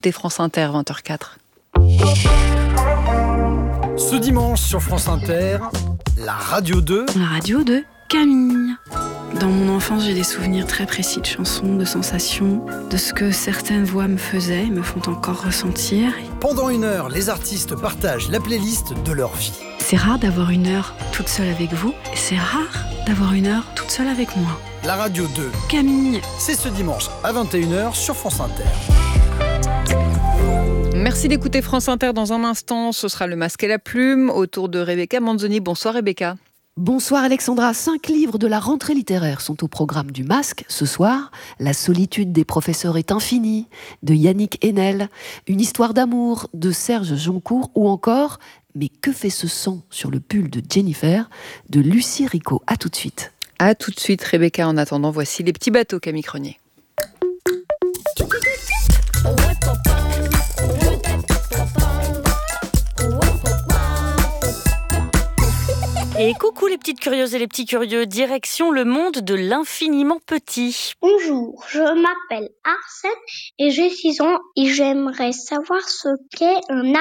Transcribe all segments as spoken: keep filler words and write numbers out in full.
Des France Inter, vingt heures quatre. Ce dimanche sur France Inter, la radio deux. La radio de Camille. Dans mon enfance, j'ai des souvenirs très précis de chansons, de sensations, de ce que certaines voix me faisaient, me font encore ressentir. Pendant une heure, les artistes partagent la playlist de leur vie. C'est rare d'avoir une heure toute seule avec vous, et c'est rare d'avoir une heure toute seule avec moi. La radio deux. Camille. C'est ce dimanche à vingt et une heures sur France Inter. Merci d'écouter France Inter. Dans un instant, ce sera le masque et la plume autour de Rebecca Manzoni. Bonsoir Rebecca. Bonsoir Alexandra. Cinq livres de la rentrée littéraire sont au programme du masque. Ce soir, La solitude des professeurs est infinie de Yannick Enel, Une histoire d'amour de Serge Joncourt ou encore Mais que fait ce sang sur le pull de Jennifer de Lucie Rico. À tout de suite. À tout de suite Rebecca. En attendant, voici Les petits bateaux, Camille Crenier. Et coucou les petites curieuses et les petits curieux, direction le monde de l'infiniment petit. Bonjour, je m'appelle Arsène et j'ai six ans et j'aimerais savoir ce qu'est un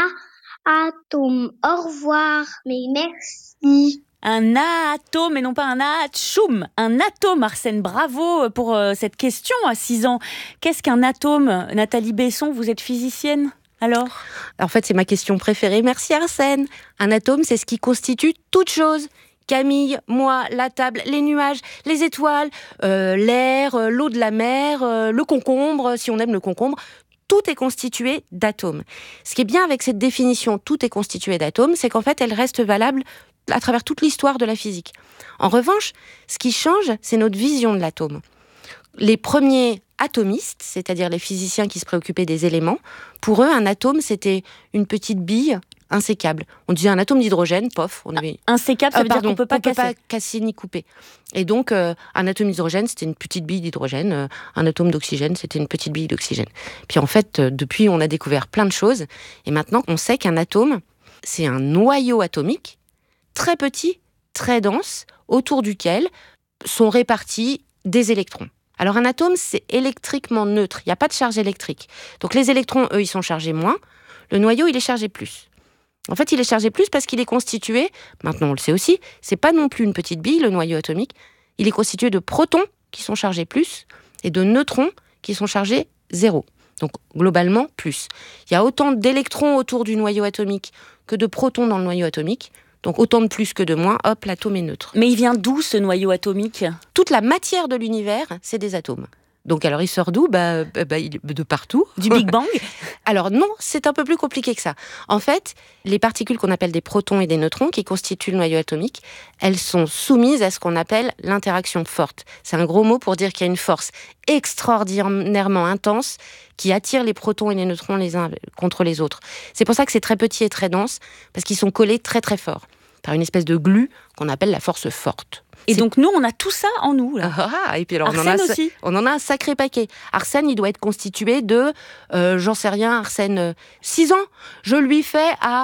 atome. Au revoir, mais merci. Un atome et non pas un atchoum. Un atome, Arsène, bravo pour euh, cette question à six ans. Qu'est-ce qu'un atome? Nathalie Besson, vous êtes physicienne alors? En fait, c'est ma question préférée. Merci Arsène. Un atome, c'est ce qui constitue toute chose. Camille, moi, la table, les nuages, les étoiles, euh, l'air, euh, l'eau de la mer, euh, le concombre, si on aime le concombre. Tout est constitué d'atomes. Ce qui est bien avec cette définition, tout est constitué d'atomes, c'est qu'en fait, elle reste valable à travers toute l'histoire de la physique. En revanche, ce qui change, c'est notre vision de l'atome. Les premiers atomistes, c'est-à-dire les physiciens qui se préoccupaient des éléments, pour eux, un atome, c'était une petite bille insécable. On disait un atome d'hydrogène, pof. On avait... Insécable, ça veut euh, pardon, dire qu'on peut pas on casser. peut pas casser ni couper. Et donc, euh, un atome d'hydrogène, c'était une petite bille d'hydrogène. Euh, un atome d'oxygène, c'était une petite bille d'oxygène. Puis en fait, euh, depuis, on a découvert plein de choses. Et maintenant, on sait qu'un atome, c'est un noyau atomique très petit, très dense, autour duquel sont répartis des électrons. Alors un atome, c'est électriquement neutre, il n'y a pas de charge électrique. Donc les électrons, eux, ils sont chargés moins, le noyau, il est chargé plus. En fait, il est chargé plus parce qu'il est constitué, maintenant on le sait aussi, c'est pas non plus une petite bille, le noyau atomique, il est constitué de protons qui sont chargés plus et de neutrons qui sont chargés zéro. Donc globalement, plus. Il y a autant d'électrons autour du noyau atomique que de protons dans le noyau atomique. Donc autant de plus que de moins, hop, l'atome est neutre. Mais il vient d'où ce noyau atomique? Toute la matière de l'univers, c'est des atomes. Donc alors il sort d'où? bah, bah, De partout. Du Big Bang? Alors non, c'est un peu plus compliqué que ça. En fait, les particules qu'on appelle des protons et des neutrons, qui constituent le noyau atomique, elles sont soumises à ce qu'on appelle l'interaction forte. C'est un gros mot pour dire qu'il y a une force extraordinairement intense qui attire les protons et les neutrons les uns contre les autres. C'est pour ça que c'est très petit et très dense, parce qu'ils sont collés très très fort, par une espèce de glu qu'on appelle la force forte. Et c'est... donc nous, on a tout ça en nous, là. Ah, et puis alors Arsène on en a, aussi. on en a un sacré paquet. Arsène, il doit être constitué de, euh, j'en sais rien, Arsène, euh, six ans. Je lui fais à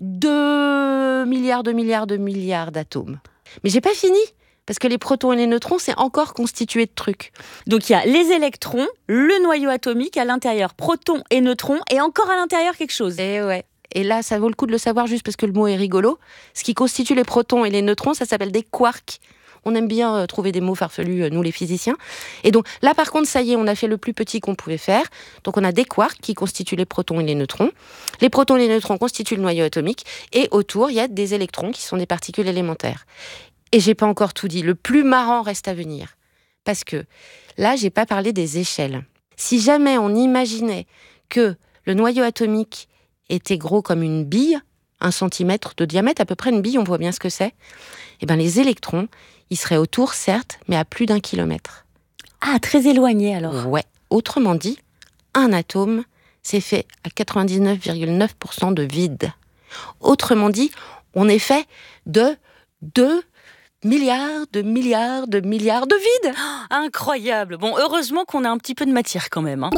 deux milliards de milliards de milliards d'atomes. Mais j'ai pas fini, parce que les protons et les neutrons, c'est encore constitué de trucs. Donc il y a les électrons, le noyau atomique à l'intérieur, protons et neutrons, et encore à l'intérieur quelque chose. Et ouais. Et là, ça vaut le coup de le savoir juste parce que le mot est rigolo. Ce qui constitue les protons et les neutrons, ça s'appelle des quarks. On aime bien euh, trouver des mots farfelus, euh, nous les physiciens. Et donc là, par contre, ça y est, on a fait le plus petit qu'on pouvait faire. Donc on a des quarks qui constituent les protons et les neutrons. Les protons et les neutrons constituent le noyau atomique. Et autour, il y a des électrons qui sont des particules élémentaires. Et j'ai pas encore tout dit. Le plus marrant reste à venir. Parce que là, j'ai pas parlé des échelles. Si jamais on imaginait que le noyau atomique était gros comme une bille, un centimètre de diamètre, à peu près une bille, on voit bien ce que c'est, et ben les électrons, ils seraient autour, certes, mais à plus d'un kilomètre. Ah, très éloigné alors. Ouais. Autrement dit, un atome, c'est fait à quatre-vingt-dix-neuf virgule neuf pour cent de vide. Autrement dit, on est fait de deux milliards de milliards de milliards de vide. Oh, incroyable. Bon, heureusement qu'on a un petit peu de matière quand même, hein.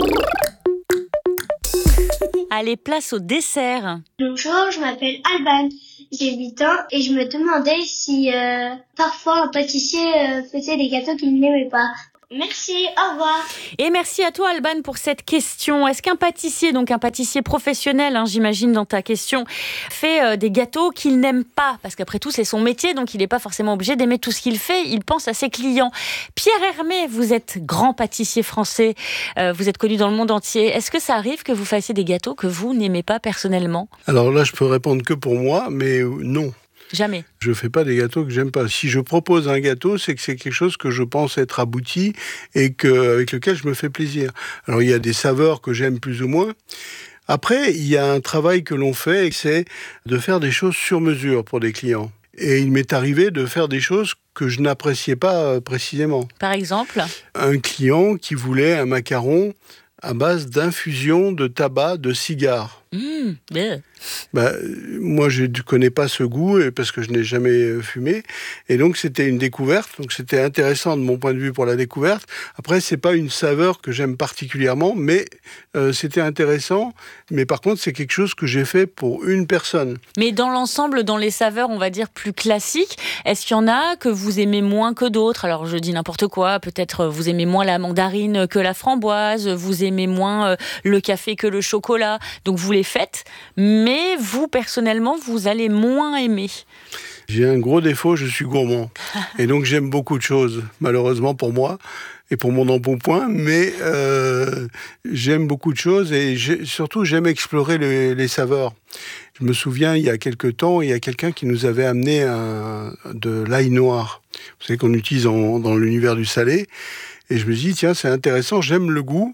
Allez, place au dessert. Bonjour, je m'appelle Alban, j'ai huit ans et je me demandais si euh, parfois un pâtissier euh, faisait des gâteaux qu'il n'aimait pas. Merci, au revoir. Et merci à toi, Alban, pour cette question. Est-ce qu'un pâtissier, donc un pâtissier professionnel, hein, j'imagine dans ta question, fait euh, des gâteaux qu'il n'aime pas? Parce qu'après tout, c'est son métier, donc il n'est pas forcément obligé d'aimer tout ce qu'il fait. Il pense à ses clients. Pierre Hermé, vous êtes grand pâtissier français. Euh, vous êtes connu dans le monde entier. Est-ce que ça arrive que vous fassiez des gâteaux que vous n'aimez pas personnellement? Alors là, je peux répondre que pour moi, mais non. Jamais. Je fais pas des gâteaux que j'aime pas. Si je propose un gâteau, c'est que c'est quelque chose que je pense être abouti et que, avec lequel je me fais plaisir. Alors il y a des saveurs que j'aime plus ou moins. Après, il y a un travail que l'on fait, et c'est de faire des choses sur mesure pour des clients. Et il m'est arrivé de faire des choses que je n'appréciais pas précisément. Par exemple? Un client qui voulait un macaron à base d'infusion de tabac de cigare. Mmh, yeah. Bah, moi, je ne connais pas ce goût parce que je n'ai jamais fumé. Et donc, c'était une découverte. Donc, c'était intéressant de mon point de vue pour la découverte. Après, ce n'est pas une saveur que j'aime particulièrement, mais euh, c'était intéressant. Mais par contre, c'est quelque chose que j'ai fait pour une personne. Mais dans l'ensemble, dans les saveurs, on va dire, plus classiques, est-ce qu'il y en a que vous aimez moins que d'autres? Alors, je dis n'importe quoi. Peut-être vous aimez moins la mandarine que la framboise. Vous aimez moins le café que le chocolat. Donc, vous les faites, mais vous, personnellement, vous allez moins aimer. J'ai un gros défaut, je suis gourmand. Et donc, j'aime beaucoup de choses, malheureusement pour moi et pour mon embonpoint, mais euh, j'aime beaucoup de choses et surtout, j'aime explorer les, les saveurs. Je me souviens, il y a quelque temps, il y a quelqu'un qui nous avait amené un, de l'ail noir. Vous savez qu'on utilise en, dans l'univers du salé. Et je me dis, tiens, c'est intéressant, j'aime le goût.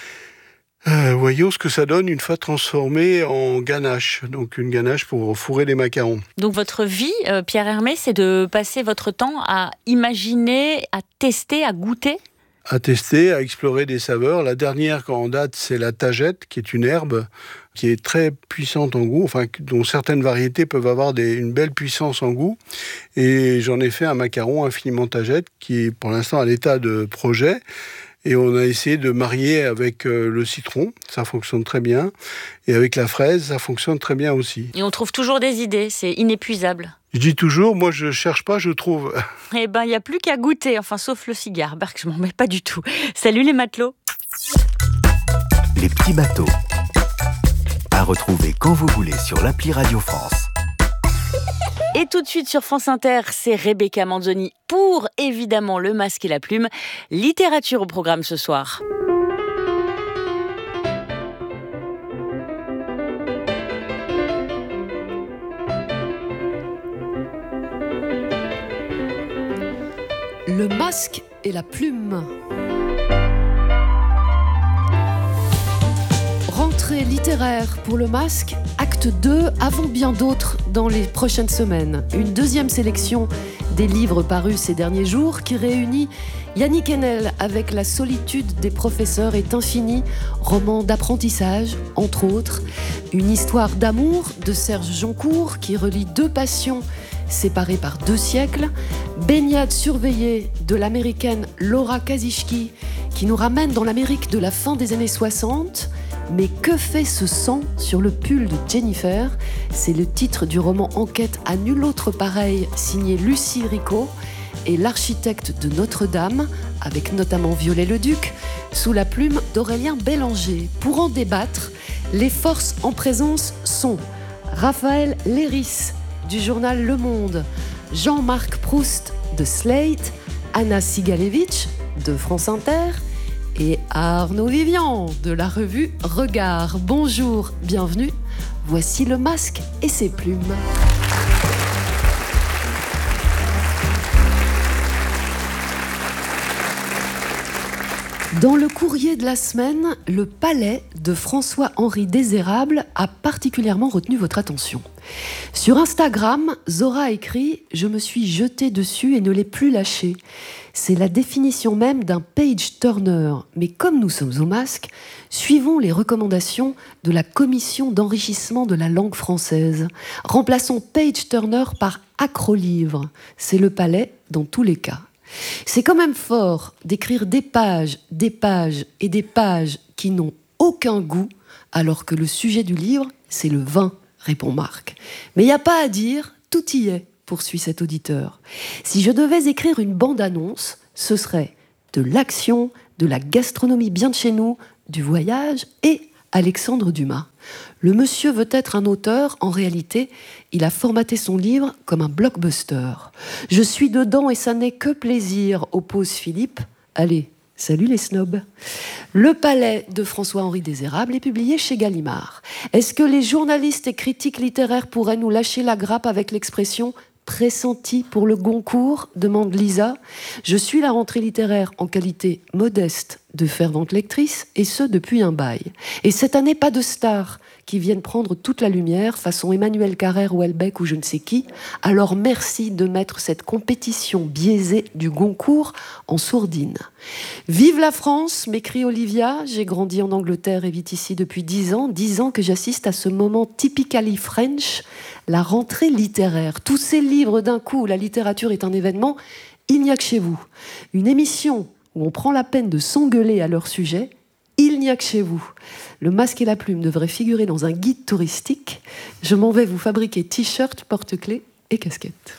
Euh, voyons ce que ça donne une fois transformé en ganache, donc une ganache pour fourrer les macarons. Donc votre vie, euh, Pierre Hermé, c'est de passer votre temps à imaginer, à tester, à goûter? À tester, à explorer des saveurs. La dernière en date, c'est la tagette, qui est une herbe qui est très puissante en goût, enfin dont certaines variétés peuvent avoir des, une belle puissance en goût. Et j'en ai fait un macaron infiniment tagette qui est pour l'instant à l'état de projet. Et on a essayé de marier avec euh, le citron, ça fonctionne très bien. Et avec la fraise, ça fonctionne très bien aussi. Et on trouve toujours des idées, c'est inépuisable. Je dis toujours, moi je cherche pas, je trouve. Eh ben, il n'y a plus qu'à goûter, enfin sauf le cigare, Barque, je m'en mets pas du tout. Salut les matelots. Les petits bateaux. À retrouver quand vous voulez sur l'appli Radio France. Et tout de suite sur France Inter, c'est Rebecca Manzoni pour, évidemment, Le Masque et la Plume. Littérature au programme ce soir. Le Masque et la Plume. Rentrée littéraire pour Le Masque, acte deux, avant bien d'autres dans les prochaines semaines. Une deuxième sélection des livres parus ces derniers jours qui réunit Yannick Enel avec La solitude des professeurs est infinie, roman d'apprentissage, entre autres. Une histoire d'amour de Serge Joncourt qui relie deux passions séparées par deux siècles. Baignade surveillée de l'américaine Laura Kasischki qui nous ramène dans l'Amérique de la fin des années soixante. Mais que fait ce sang sur le pull de Jennifer? C'est le titre du roman Enquête à nul autre pareil, signé Lucie Ricot, et l'architecte de Notre-Dame, avec notamment Viollet-le-Duc, sous la plume d'Aurélien Bélanger. Pour en débattre, les forces en présence sont Raphaël Léris, du journal Le Monde, Jean-Marc Proust, de Slate, Anna Sigalevitch, de France Inter, et Arnaud Vivian de la revue Regard. Bonjour, bienvenue. Voici Le Masque et ses plumes. Dans le courrier de la semaine, le palais de François-Henri Désérable a particulièrement retenu votre attention. Sur Instagram, Zora écrit « Je me suis jetée dessus et ne l'ai plus lâché ». C'est la définition même d'un page-turner. Mais comme nous sommes au Masque, suivons les recommandations de la Commission d'enrichissement de la langue française. Remplaçons page-turner par acrolivre. C'est le palais dans tous les cas. C'est quand même fort d'écrire des pages, des pages et des pages qui n'ont aucun goût, alors que le sujet du livre, c'est le vin, répond Marc. Mais il n'y a pas à dire, tout y est, poursuit cet auditeur. Si je devais écrire une bande-annonce, ce serait de l'action, de la gastronomie bien de chez nous, du voyage et Alexandre Dumas. Le monsieur veut être un auteur, en réalité, il a formaté son livre comme un blockbuster. Je suis dedans et ça n'est que plaisir, oppose Philippe. Allez, salut les snobs. Le Palais de François-Henri Désérable est publié chez Gallimard. Est-ce que les journalistes et critiques littéraires pourraient nous lâcher la grappe avec l'expression « pressenti pour le Goncourt » demande Lisa. Je suis la rentrée littéraire en qualité modeste de fervente lectrice, et ce depuis un bail. Et cette année, pas de stars qui viennent prendre toute la lumière, façon Emmanuel Carrère ou Houellebecq ou je ne sais qui. Alors merci de mettre cette compétition biaisée du Goncourt en sourdine. Vive la France, m'écrit Olivia. J'ai grandi en Angleterre et vis ici depuis dix ans. Dix ans que j'assiste à ce moment typically French, la rentrée littéraire. Tous ces livres d'un coup où la littérature est un événement, il n'y a que chez vous. Une émission où on prend la peine de s'engueuler à leur sujet, il n'y a que chez vous. Le Masque et la Plume devrait figurer dans un guide touristique. Je m'en vais vous fabriquer t-shirts, porte-clés et casquettes.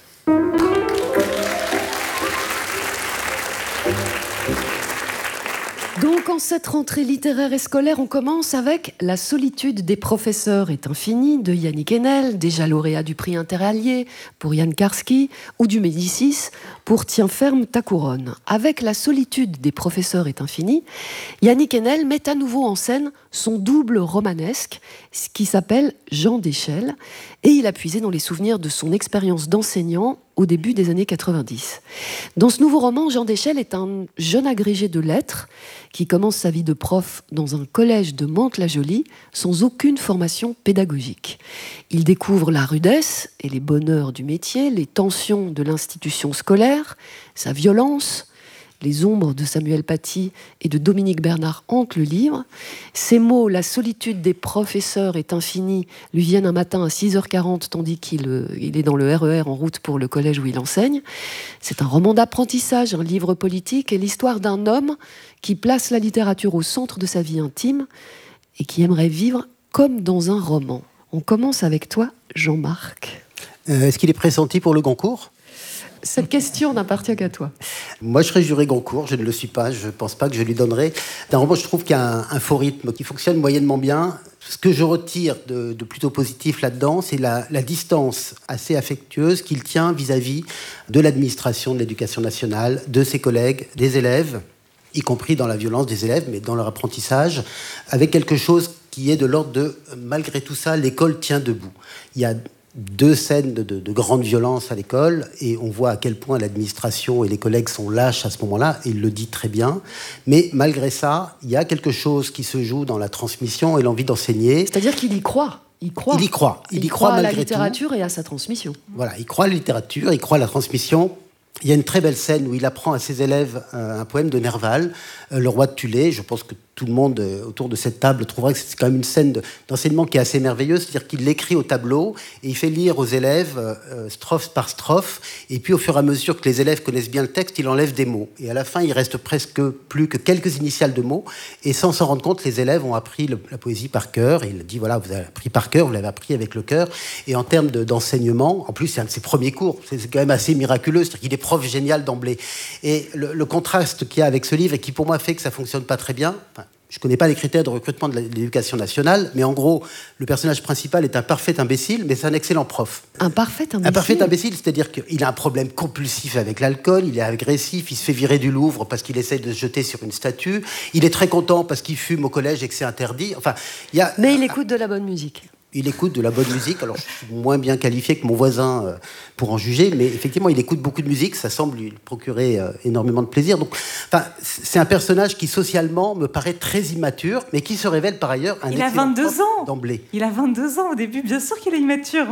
Donc, en cette rentrée littéraire et scolaire, on commence avec La solitude des professeurs est infinie de Yannick Enel, déjà lauréat du prix Interallié pour Yann Karski, ou du Médicis pour Tiens ferme ta couronne. Avec La solitude des professeurs est infinie, Yannick Enel met à nouveau en scène son double romanesque, ce qui s'appelle Jean d'Échelle, et il a puisé dans les souvenirs de son expérience d'enseignant au début des années quatre-vingt-dix. Dans ce nouveau roman, Jean d'Échelle est un jeune agrégé de lettres qui commence sa vie de prof dans un collège de Mantes-la-Jolie sans aucune formation pédagogique. Il découvre la rudesse et les bonheurs du métier, les tensions de l'institution scolaire, sa violence. Les ombres de Samuel Paty et de Dominique Bernard hantent le livre. Ces mots, la solitude des professeurs est infinie, lui viennent un matin à six heures quarante tandis qu'il euh, il est dans le R E R en route pour le collège où il enseigne. C'est un roman d'apprentissage, un livre politique et l'histoire d'un homme qui place la littérature au centre de sa vie intime et qui aimerait vivre comme dans un roman. On commence avec toi, Jean-Marc. Euh, est-ce qu'il est pressenti pour le Goncourt ? Cette question n'appartient qu'à toi. Moi, je serais juré Goncourt, je ne le suis pas, je ne pense pas que je lui donnerai. D'un roman, je trouve qu'il y a un, un faux rythme qui fonctionne moyennement bien. Ce que je retire de, de plutôt positif là-dedans, c'est la, la distance assez affectueuse qu'il tient vis-à-vis de l'administration de l'éducation nationale, de ses collègues, des élèves, y compris dans la violence des élèves, mais dans leur apprentissage, avec quelque chose qui est de l'ordre de, malgré tout ça, l'école tient debout. Il y a deux scènes de, de, de grande violence à l'école et on voit à quel point l'administration et les collègues sont lâches à ce moment-là, et il le dit très bien. Mais malgré ça, il y a quelque chose qui se joue dans la transmission et l'envie d'enseigner. C'est-à-dire qu'il y croit. Il croit. Il y croit. Il, il y croit, croit à la malgré littérature tout. Et à sa transmission. Voilà, il croit à la littérature, il croit à la transmission. Il y a une très belle scène où il apprend à ses élèves euh, un poème de Nerval, euh, Le Roi de Thulé. Je pense que tout le monde euh, autour de cette table trouvera que c'est quand même une scène de, d'enseignement qui est assez merveilleuse. C'est-à-dire qu'il l'écrit au tableau et il fait lire aux élèves euh, strophe par strophe. Et puis au fur et à mesure que les élèves connaissent bien le texte, il enlève des mots. Et à la fin, il reste presque plus que quelques initiales de mots. Et sans s'en rendre compte, les élèves ont appris le, la poésie par cœur. Et il dit, voilà, vous avez appris par cœur, vous l'avez appris avec le cœur. Et en termes de, d'enseignement, en plus, c'est un de ses premiers cours. C'est, c'est quand même assez miraculeux. C'est-à-dire qu'il est prof génial d'emblée. Et le, le contraste qu'il y a avec ce livre, et qui pour moi fait que ça ne fonctionne pas très bien, enfin, je ne connais pas les critères de recrutement de l'éducation nationale, mais en gros, le personnage principal est un parfait imbécile, mais c'est un excellent prof. Un parfait imbécile ? Un parfait imbécile, c'est-à-dire qu'il a un problème compulsif avec l'alcool, il est agressif, il se fait virer du Louvre parce qu'il essaie de se jeter sur une statue, il est très content parce qu'il fume au collège et que c'est interdit. Enfin, il y a... Mais il écoute de la bonne musique. Il écoute de la bonne musique. Alors, je suis moins bien qualifié que mon voisin euh, pour en juger, mais effectivement, il écoute beaucoup de musique. Ça semble lui procurer euh, énormément de plaisir. Donc, enfin, c'est un personnage qui, socialement, me paraît très immature, mais qui se révèle par ailleurs un il a vingt-deux ans d'emblée. Il a vingt-deux ans au début. Bien sûr qu'il est immature.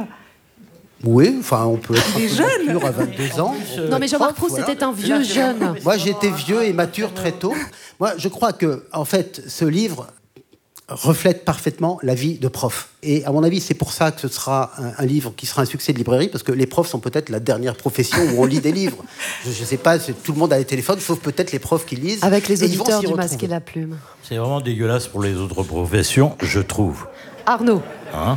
Oui, enfin, on peut être il est jeune. immature à vingt-deux ans. Euh, non, mais Jean-Marc Proust voilà. était un vieux jeune. Moi, j'étais vieux et mature très tôt. Moi, je crois que, en fait, ce livre reflète parfaitement la vie de prof. Et à mon avis, c'est pour ça que ce sera un, un livre qui sera un succès de librairie, parce que les profs sont peut-être la dernière profession où on lit des livres. Je ne sais pas, tout le monde a des téléphones, sauf peut-être les profs qui lisent. Avec les auditeurs du Masque et la Plume. C'est vraiment dégueulasse pour les autres professions, je trouve. Arnaud. Hein ?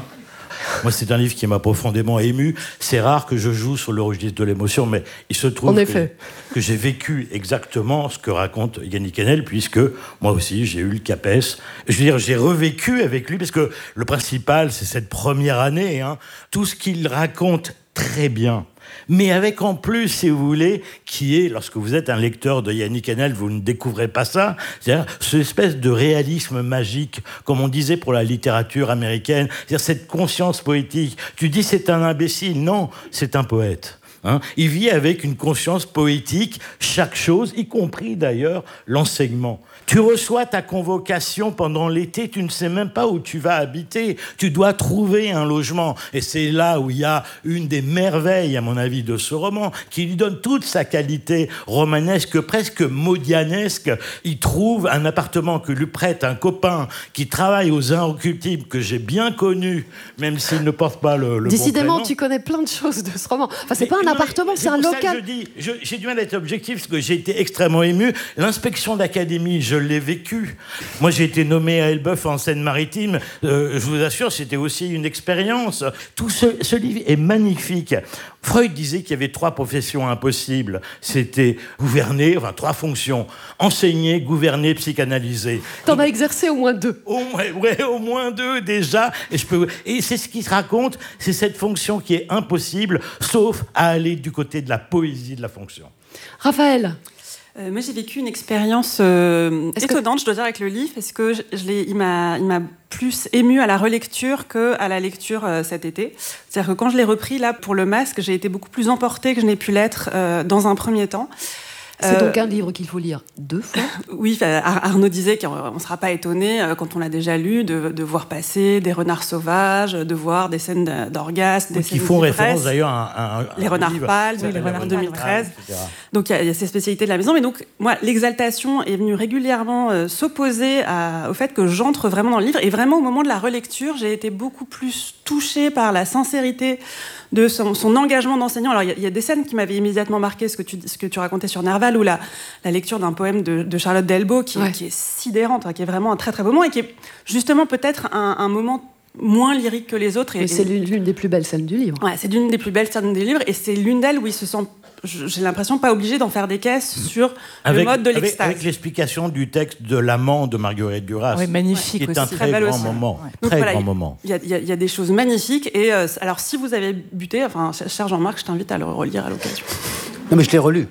Moi, c'est un livre qui m'a profondément ému. C'est rare que je joue sur le registre de l'émotion, mais il se trouve que, que j'ai vécu exactement ce que raconte Yannick Enel, puisque moi aussi, j'ai eu le CAPES. Je veux dire, j'ai revécu avec lui, parce que le principal, c'est cette première année. Hein. Tout ce qu'il raconte très bien, mais avec en plus, si vous voulez, qui est, lorsque vous êtes un lecteur de Yannick Enel, vous ne découvrez pas ça, c'est-à-dire cette espèce de réalisme magique, comme on disait pour la littérature américaine, c'est-à-dire cette conscience poétique. Tu dis c'est un imbécile, non, c'est un poète. Hein, il vit avec une conscience poétique, chaque chose, y compris d'ailleurs l'enseignement. Tu reçois ta convocation pendant l'été, tu ne sais même pas où tu vas habiter. Tu dois trouver un logement. Et c'est là où il y a une des merveilles, à mon avis, de ce roman, qui lui donne toute sa qualité romanesque, presque modianesque. Il trouve un appartement que lui prête un copain qui travaille aux Inrecuptibles, que j'ai bien connu, même s'il ne porte pas le, le Décidément, bon prénom. tu connais plein de choses de ce roman. Enfin, c'est Mais, pas un non, appartement, c'est un pour ça que local. je dis, je, j'ai du mal à être objectif, parce que j'ai été extrêmement ému. L'inspection d'académie, je l'ai vécu. Moi, j'ai été nommé à Elbeuf en Seine-Maritime. Euh, je vous assure, c'était aussi une expérience. Tout ce, ce livre est magnifique. Freud disait qu'il y avait trois professions impossibles. C'était gouverner, enfin trois fonctions. Enseigner, gouverner, psychanalyser. T'en as exercé au moins deux. Au moins, ouais, au moins deux déjà. Et, je peux... et c'est ce qui se raconte, c'est cette fonction qui est impossible, sauf à aller du côté de la poésie de la fonction. Raphaël. Euh, moi, j'ai vécu une expérience euh, étonnante, que... je dois dire, avec le livre, parce que je, je l'ai, il m'a, il m'a plus ému à la relecture qu'à la lecture euh, cet été. C'est-à-dire que quand je l'ai repris, là, pour le masque, j'ai été beaucoup plus emportée que je n'ai pu l'être euh, dans un premier temps. C'est euh, donc un livre qu'il faut lire deux fois. Oui, Arnaud disait qu'on ne sera pas étonné, quand on l'a déjà lu, de, de voir passer des renards sauvages, de voir des scènes d'orgasme, des oui, scènes qui font d'ivresse, référence d'ailleurs à un, un les renards pâles, oui, les renards deux mille treize. Donc il y, y a ces spécialités de la maison, mais donc moi l'exaltation est venue régulièrement euh, s'opposer à, au fait que j'entre vraiment dans le livre, et vraiment au moment de la relecture, j'ai été beaucoup plus touchée par la sincérité de son, son engagement d'enseignant. Alors, il y, y a des scènes qui m'avaient immédiatement marqué, ce que tu, ce que tu racontais sur Nerval, ou la, la lecture d'un poème de, de Charlotte Delbo, qui, ouais. qui est sidérante, hein, qui est vraiment un très très beau moment, et qui est justement peut-être un, un moment moins lyrique que les autres. Et, Mais c'est l'une, l'une des plus belles scènes du livre. Ouais, c'est l'une des plus belles scènes du livre, et c'est l'une d'elles où il se sent, j'ai l'impression, pas obligé d'en faire des caisses sur avec, le mode de avec, l'extase. Avec l'explication du texte de l'amant de Marguerite Duras. Oui, magnifique qui est aussi. un très, très grand aussi. moment. Ouais. Donc, très voilà, grand moment. Il y, y, y a des choses magnifiques. Et euh, alors, si vous avez buté, enfin, cher Jean-Marc, je t'invite à le relire à l'occasion. Non, mais je l'ai relu.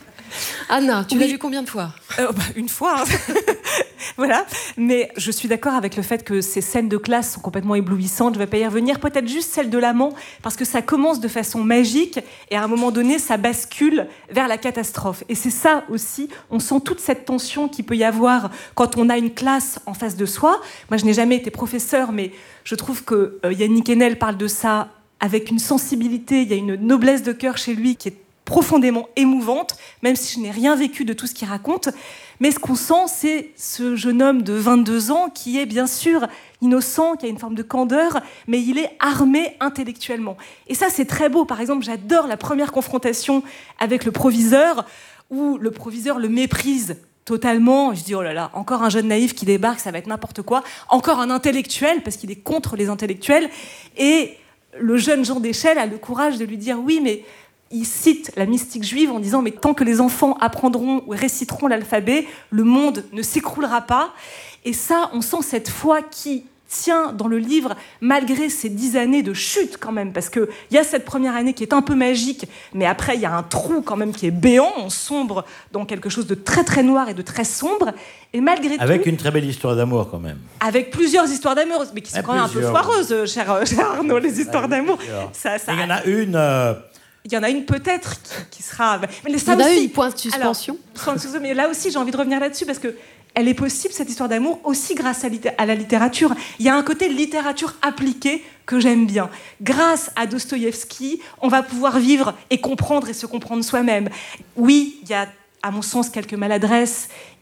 Anna, tu oui. l'as lu combien de fois ? euh, bah, Une fois. Hein. Voilà. Mais je suis d'accord avec le fait que ces scènes de classe sont complètement éblouissantes. Je ne vais pas y revenir. Peut-être juste celle de l'amant, parce que ça commence de façon magique et à un moment donné, ça bascule vers la catastrophe. Et c'est ça aussi, on sent toute cette tension qu'il peut y avoir quand on a une classe en face de soi. Moi, je n'ai jamais été professeur, mais je trouve que euh, Yannick Enel parle de ça avec une sensibilité. Il y a une noblesse de cœur chez lui qui est profondément émouvante, même si je n'ai rien vécu de tout ce qu'il raconte. Mais ce qu'on sent, c'est ce jeune homme de vingt-deux ans qui est bien sûr innocent, qui a une forme de candeur, mais il est armé intellectuellement. Et ça, c'est très beau. Par exemple, j'adore la première confrontation avec le proviseur, où le proviseur le méprise totalement. Je dis, oh là là, encore un jeune naïf qui débarque, ça va être n'importe quoi. Encore un intellectuel, parce qu'il est contre les intellectuels. Et le jeune Jean d'Échelle a le courage de lui dire, oui, mais... Il cite la mystique juive en disant « Mais tant que les enfants apprendront ou réciteront l'alphabet, le monde ne s'écroulera pas. » Et ça, on sent cette foi qui tient dans le livre, malgré ces dix années de chute quand même, parce qu'il y a cette première année qui est un peu magique, mais après, il y a un trou quand même qui est béant, on sombre dans quelque chose de très très noir et de très sombre. Et malgré avec tout, une très belle histoire d'amour quand même. Avec plusieurs histoires d'amour, mais qui sont à quand même plusieurs. un peu foireuses, cher, cher Arnaud, les histoires d'amour. Ça, ça... Il y en a une... Euh... Il y en a une peut-être qui, qui sera... Mais ça Il y en a aussi... une, point de suspension. Alors, mais là aussi, j'ai envie de revenir là-dessus, parce que elle est possible, cette histoire d'amour, aussi grâce à, à la littérature. Il y a un côté littérature appliquée que j'aime bien. Grâce à Dostoïevski, on va pouvoir vivre et comprendre et se comprendre soi-même. Oui, il y a, à mon sens, quelques maladresses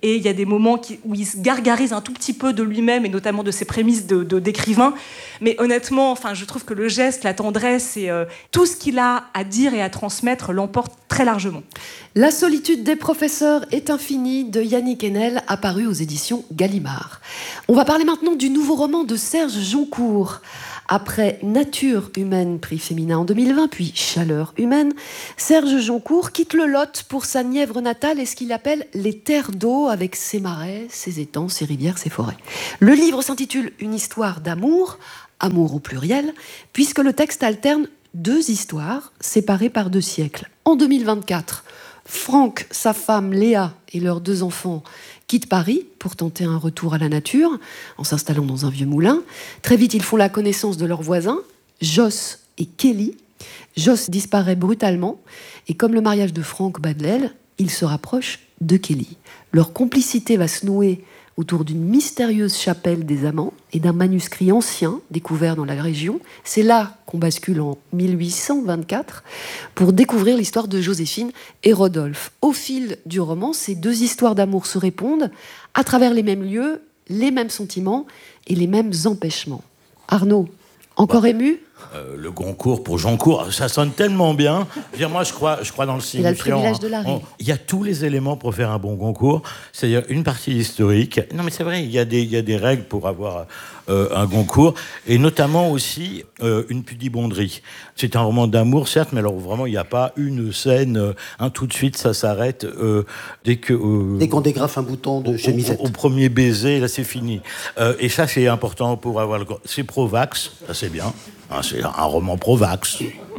et il y a des moments qui, où il se gargarise un tout petit peu de lui-même et notamment de ses prémices de, de, d'écrivain. Mais honnêtement, enfin, je trouve que le geste, la tendresse et euh, tout ce qu'il a à dire et à transmettre l'emporte très largement. La solitude des professeurs est infinie de Yannick Enel, apparu aux éditions Gallimard. On va parler maintenant du nouveau roman de Serge Joncour. Après Nature humaine, prix féminin en deux mille vingt, puis Chaleur humaine, Serge Joncour quitte le Lot pour sa Nièvre natale et ce qu'il appelle les terres d'eau, avec ses marais, ses étangs, ses rivières, ses forêts. Le livre s'intitule Une histoire d'amour, amour au pluriel, puisque le texte alterne deux histoires séparées par deux siècles. En deux mille vingt-quatre, Franck, sa femme Léa et leurs deux enfants quittent Paris pour tenter un retour à la nature en s'installant dans un vieux moulin. Très vite, ils font la connaissance de leurs voisins, Joss et Kelly. Joss disparaît brutalement et comme le mariage de Franck bat de l'aile, ils se rapprochent de Kelly. Leur complicité va se nouer autour d'une mystérieuse chapelle des amants et d'un manuscrit ancien découvert dans la région. C'est là qu'on bascule en mille huit cent vingt-quatre pour découvrir l'histoire de Joséphine et Rodolphe. Au fil du roman, ces deux histoires d'amour se répondent à travers les mêmes lieux, les mêmes sentiments et les mêmes empêchements. Arnaud, encore bah, ému euh, Le Goncourt pour Joncourt, ça sonne tellement bien. Je veux dire, moi, je crois, je crois dans le signifiant. Il a le privilège de la rime. Il y a tous les éléments pour faire un bon Goncourt. C'est-à-dire une partie historique. Non, mais c'est vrai, il y a des, il y a des règles pour avoir euh, un Goncourt. Et notamment aussi euh, une pudibonderie. C'est un roman d'amour, certes, mais alors vraiment, il n'y a pas une scène. Euh, hein, tout de suite, ça s'arrête. Euh, dès que, euh, dès qu'on dégrafe un bouton de chemisette. Au, au premier baiser, là, c'est fini. Euh, et ça, c'est important pour avoir le... C'est pro-vax, ça, c'est bien. Hein, c'est un roman pro-vax.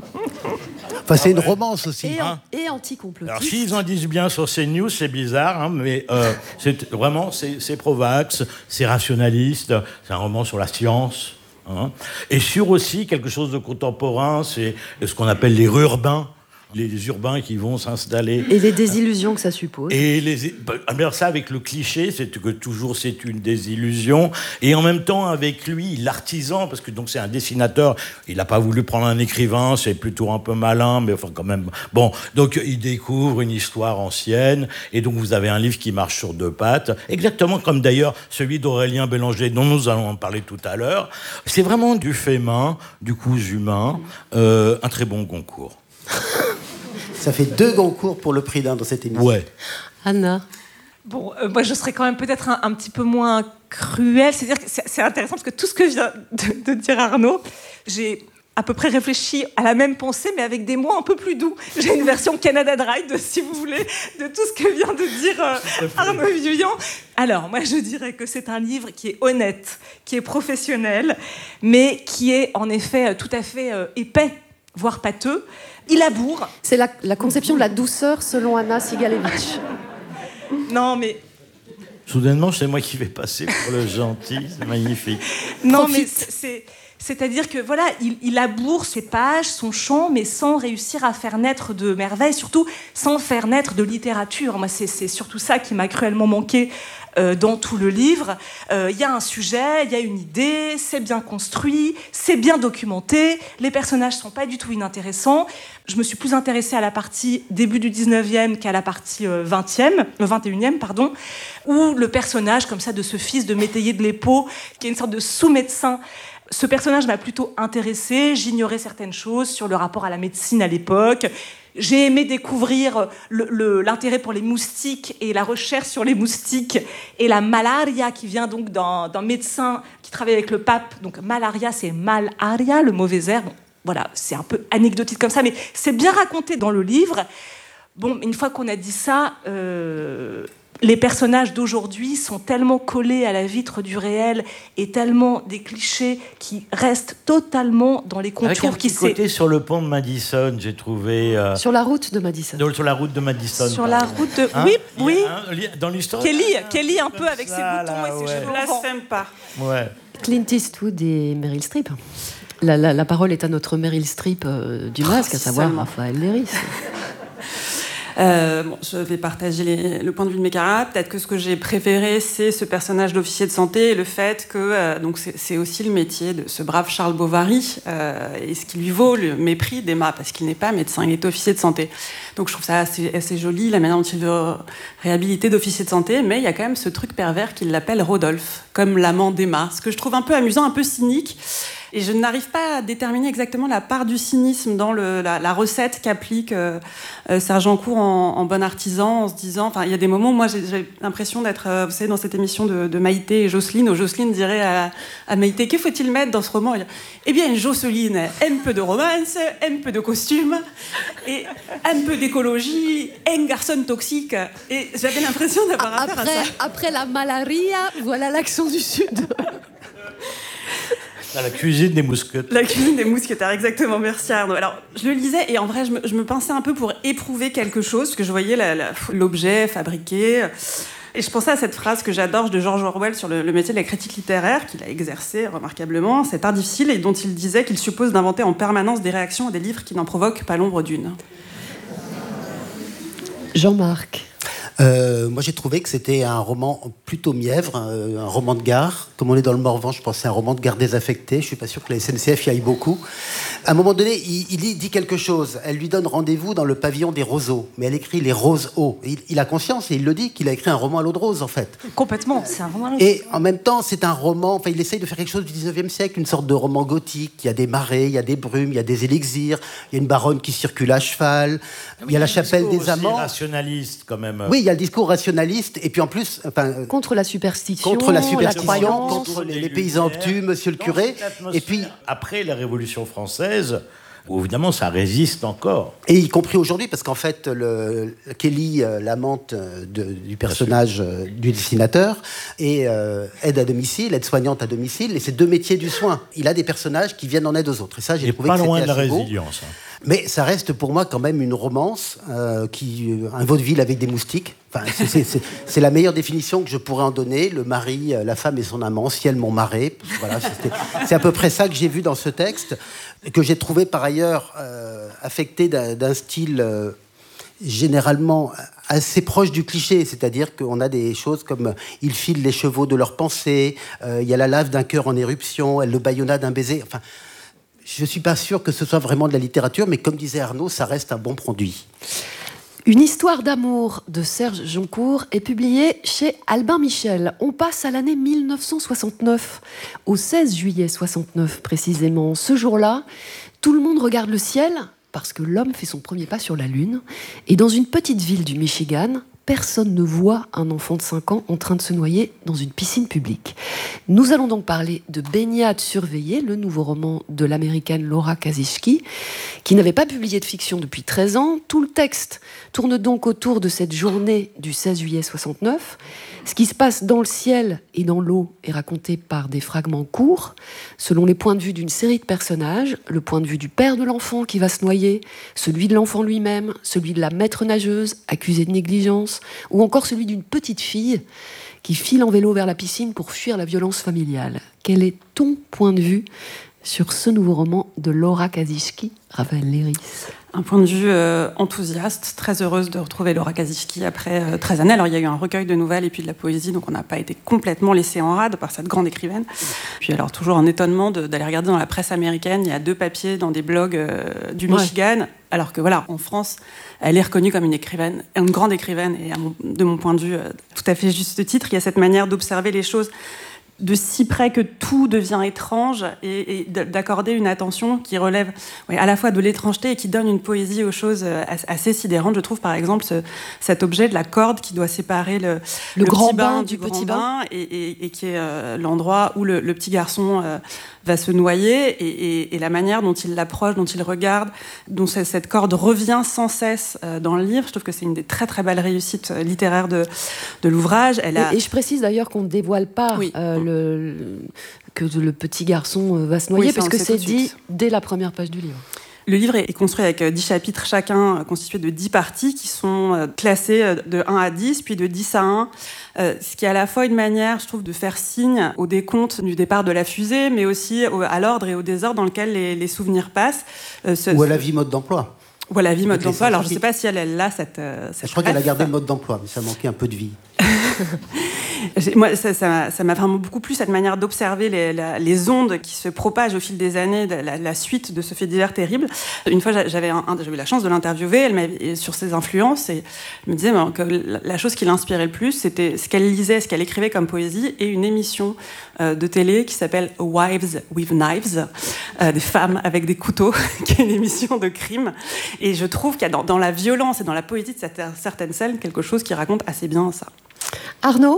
Enfin, c'est une romance aussi. Et, hein. et anti-complotiste. Alors, s'ils en disent bien sur CNews, c'est bizarre, hein, mais euh, c'est, vraiment, c'est, c'est pro-vax, c'est rationaliste, c'est un roman sur la science. Hein, et sur aussi quelque chose de contemporain, c'est ce qu'on appelle les urbains. Les urbains qui vont s'installer. Et les désillusions que ça suppose. Et les, alors ça, avec le cliché, c'est que toujours c'est une désillusion. Et en même temps, avec lui, l'artisan, parce que donc c'est un dessinateur, il n'a pas voulu prendre un écrivain, c'est plutôt un peu malin, mais enfin quand même. Bon, donc il découvre une histoire ancienne, et donc vous avez un livre qui marche sur deux pattes, exactement comme d'ailleurs celui d'Aurélien Bélanger, dont nous allons en parler tout à l'heure. C'est vraiment du fait main, du cousu humain, euh, un très bon Goncourt. Ça fait deux Goncourt pour le prix d'un dans cette émission. Ouais. Anna. Bon, euh, moi je serais quand même peut-être un, un petit peu moins cruelle. C'est-à-dire que c'est, c'est intéressant parce que tout ce que vient de, de dire Arnaud, j'ai à peu près réfléchi à la même pensée, mais avec des mots un peu plus doux. J'ai une version Canada Dry, de, si vous voulez, de tout ce que vient de dire euh, Arnaud Vivian. Alors, moi, je dirais que c'est un livre qui est honnête, qui est professionnel, mais qui est en effet tout à fait euh, épais, voire pâteux. Il aboure. C'est la, la conception de la douceur selon Anna Sigalevitch. Non, mais... Soudainement, c'est moi qui vais passer pour le gentil. C'est magnifique. Non, Profite. mais c'est... C'est-à-dire que voilà, il, il aboure ses pages, son chant, mais sans réussir à faire naître de merveilles, surtout sans faire naître de littérature. Moi, c'est, c'est surtout ça qui m'a cruellement manqué euh, dans tout le livre. Il euh, y a un sujet, il y a une idée, c'est bien construit, c'est bien documenté, les personnages sont pas du tout inintéressants. Je me suis plus intéressée à la partie début du dix-neuvième qu'à la partie euh, vingtième, euh, vingt et unième, pardon, où le personnage comme ça de ce fils de métayer de l'Épau, qui est une sorte de sous-médecin. Ce personnage m'a plutôt intéressée, j'ignorais certaines choses sur le rapport à la médecine à l'époque. J'ai aimé découvrir le, le, l'intérêt pour les moustiques et la recherche sur les moustiques et la malaria qui vient donc d'un, d'un médecin qui travaille avec le pape. Donc malaria, c'est malaria, le mauvais air. Bon, voilà, c'est un peu anecdotique comme ça, mais c'est bien raconté dans le livre. Bon, une fois qu'on a dit ça... Euh les personnages d'aujourd'hui sont tellement collés à la vitre du réel et tellement des clichés qui restent totalement dans les contours. Avec un qui petit côté sur le pont de Madison, j'ai trouvé... Euh... Sur la route de Madison. Non, sur la route de Madison. Sur la route de... Hein oui, oui. Un, dans l'histoire... Kelly, Kelly un peu avec ça, ses boutons là, et ses ouais. cheveux. Blasphème pas. Ouais. Clint Eastwood et Meryl Streep. La, la, la parole est à notre Meryl Streep euh, du masque, oh, à savoir Raphaël Léris. Euh, bon, je vais partager les, le point de vue de mes camarades. Peut-être que ce que j'ai préféré, c'est ce personnage d'officier de santé et le fait que euh, donc c'est, c'est aussi le métier de ce brave Charles Bovary euh, et ce qui lui vaut le mépris d'Emma parce qu'il n'est pas médecin, il est officier de santé. Donc je trouve ça assez, assez joli la manière dont il veut réhabiliter d'officier de santé, mais il y a quand même ce truc pervers qu'il l'appelle Rodolphe, comme l'amant d'Emma, ce que je trouve un peu amusant, un peu cynique. Et je n'arrive pas à déterminer exactement la part du cynisme dans le, la, la recette qu'applique euh, euh, Sergencourt en, en bon artisan, en se disant... Enfin, il y a des moments où moi, j'ai, j'ai l'impression d'être, euh, vous savez, dans cette émission de, de Maïté et Jocelyne, où Jocelyne dirait à, à Maïté, que faut-il mettre dans ce roman? Eh bien, Jocelyne aime peu de romance, aime peu de costumes, et un peu d'écologie, un garçon toxique. Et j'avais l'impression d'avoir affaire après, à ça. Après la malaria, voilà l'accent du Sud. La cuisine des mousquetaires. La cuisine des mousquetaires, exactement, merci Arnaud. Alors, je le lisais et en vrai, je me, je me pinçais un peu pour éprouver quelque chose, parce que je voyais la, la, l'objet fabriqué. Et je pensais à cette phrase que j'adore de George Orwell sur le, le métier de la critique littéraire, qu'il a exercé remarquablement, cet art difficile, et dont il disait qu'il suppose d'inventer en permanence des réactions à des livres qui n'en provoquent pas l'ombre d'une. Jean-Marc. Euh, moi, j'ai trouvé que c'était un roman plutôt mièvre, un, un roman de gare. Comme on est dans le Morvan, je pensais à un roman de gare désaffecté. Je suis pas sûr que la S N C F y aille beaucoup. À un moment donné, il, il dit quelque chose. Elle lui donne rendez-vous dans le pavillon des roseaux, mais elle écrit les roses hauts. Il, il a conscience et il le dit qu'il a écrit un roman à l'eau de rose, en fait. Complètement, c'est un roman à l'eau de rose. Et en même temps, c'est un roman. Enfin, il essaye de faire quelque chose du dix-neuvième siècle, une sorte de roman gothique. Il y a des marées, il y a des brumes, il y a des élixirs. Il y a une baronne qui circule à cheval. Oui, il y a la chapelle des amants. Rationaliste, quand même. Oui, il y a le discours rationaliste, et puis en plus... Enfin, contre la superstition, contre la, superstition, la croyance, contre les, les paysans obtus, monsieur le curé. Et puis, après la Révolution française, où évidemment ça résiste encore. Et y compris aujourd'hui, parce qu'en fait, le, Kelly, euh, l'amante de, du personnage euh, du dessinateur, est euh, aide à domicile, aide-soignante à domicile, et c'est deux métiers du soin. Il a des personnages qui viennent en aide aux autres. Et ça, j'ai trouvé pas que c'était loin de la assez beau. résilience. Hein. Mais ça reste pour moi quand même une romance, euh, qui, un vaudeville avec des moustiques. Enfin, c'est, c'est, c'est, c'est la meilleure définition que je pourrais en donner. Le mari, la femme et son amant, ciel mon marée. Voilà, c'est à peu près ça que j'ai vu dans ce texte, que j'ai trouvé par ailleurs euh, affecté d'un, d'un style euh, généralement assez proche du cliché, c'est-à-dire qu'on a des choses comme ils filent les chevaux de leurs pensées, euh, il y a la lave d'un cœur en éruption, elle le bâillonna d'un baiser. Enfin, je ne suis pas sûr que ce soit vraiment de la littérature, mais comme disait Arnaud, ça reste un bon produit. Une histoire d'amour de Serge Joncourt est publiée chez Albin Michel. On passe à l'année mille neuf cent soixante-neuf, au seize juillet soixante-neuf précisément. Ce jour-là, tout le monde regarde le ciel parce que l'homme fait son premier pas sur la Lune. Et dans une petite ville du Michigan, personne ne voit un enfant de cinq ans en train de se noyer dans une piscine publique. Nous allons donc parler de Baignade surveillée, le nouveau roman de l'américaine Laura Kazicki, qui n'avait pas publié de fiction depuis treize ans. Tout le texte tourne donc autour de cette journée du seize juillet soixante-neuf. Ce qui se passe dans le ciel et dans l'eau est raconté par des fragments courts, selon les points de vue d'une série de personnages, le point de vue du père de l'enfant qui va se noyer, celui de l'enfant lui-même, celui de la maître nageuse accusée de négligence, ou encore celui d'une petite fille qui file en vélo vers la piscine pour fuir la violence familiale. Quel est ton point de vue sur ce nouveau roman de Laura Kazicki, Raphaël Léris? Un point de vue euh, enthousiaste, très heureuse de retrouver Laura Kazicki après euh, treize années. Alors il y a eu un recueil de nouvelles et puis de la poésie, donc on n'a pas été complètement laissé en rade par cette grande écrivaine. Puis alors toujours un étonnement de, d'aller regarder dans la presse américaine, il y a deux papiers dans des blogs euh, du ouais. Michigan, alors que voilà, en France, elle est reconnue comme une écrivaine, une grande écrivaine, et à mon, de mon point de vue, euh, tout à fait juste titre. Il y a cette manière d'observer les choses de si près que tout devient étrange et, et d'accorder une attention qui relève oui, à la fois de l'étrangeté et qui donne une poésie aux choses assez sidérantes. Je trouve par exemple ce, cet objet de la corde qui doit séparer le, le, le grand petit bain, bain du, du petit bain, bain et, et, et qui est euh, l'endroit où le, le petit garçon euh, va se noyer et, et, et la manière dont il l'approche, dont il regarde, dont cette corde revient sans cesse euh, dans le livre. Je trouve que c'est une des très très belles réussites littéraires de, de l'ouvrage. Elle a... et, et je précise d'ailleurs qu'on ne dévoile pas oui. euh, le Le, que le petit garçon va se noyer, oui, parce que c'est dit dès la première page du livre. Le livre est construit avec dix chapitres, chacun constitué de dix parties qui sont classées de un à dix, puis de dix à un, euh, ce qui est à la fois une manière, je trouve, de faire signe au décompte du départ de la fusée, mais aussi au, à l'ordre et au désordre dans lequel les, les souvenirs passent. Euh, ce, Ou à la vie mode d'emploi. Voilà, vie, mode les d'emploi. Alors, je ne scientifiques. sais pas si elle, elle a cette, euh, cette Je crois qu'elle a ref. gardé le mode d'emploi, mais ça manquait un peu de vie. J'ai- Moi, ça, ça, m'a- ça m'a vraiment beaucoup plu, cette manière d'observer les, la- les ondes qui se propagent au fil des années, de la, la suite de ce fait divers terrible. Une fois, j'a- j'avais, un- un- j'avais eu la chance de l'interviewer, elle m'avait sur ses influences, et elle me disait ben, que la, la chose qui l'inspirait le plus, c'était ce qu'elle lisait, ce qu'elle écrivait comme poésie, et une émission euh, de télé qui s'appelle Wives with Knives, euh, des femmes avec des couteaux, qui est une émission de crime. Et je trouve qu'il y a dans, dans la violence et dans la poésie de cette- certaines scènes quelque chose qui raconte assez bien ça. Arnaud ?